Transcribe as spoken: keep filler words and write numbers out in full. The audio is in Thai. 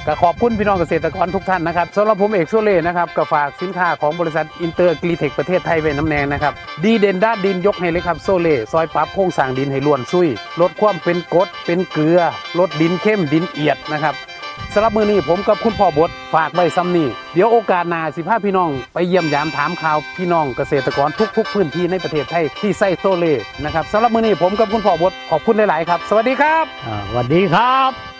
ก็ขอบคุณพี่น้องเกษตรกรทุกท่านนะครับสำหรับผมเอกโซเล่นะครับก็ฝากสินค้าของบริษัทอินเตอร์กรีเทคประเทศไทยไว้น้ำแนงนะครับดีเด่นด้านดินยกให้เลยครับโซเล่ซอยปรับโครงสร้างดินให้ล้วนซุยลดความเป็นกรดเป็นเกลือลดดินเข้มดินเอียดนะครับสำหรับมื้อนี้ผมกับคุณพ่อบดฝากไว้ซ้ำนี้เดี๋ยวโอกาสหน้าสิพาพี่น้องไปเยี่ยมยามถามข่าวพี่น้องเกษตรกรทุกๆพื้นที่ในประเทศไทยที่ใส่โซเล่นะครับสำหรับมื้อนี้ผมกับคุณพ่อบดขอบคุณหลายๆครับสวัสดีครับสวัสดีครับ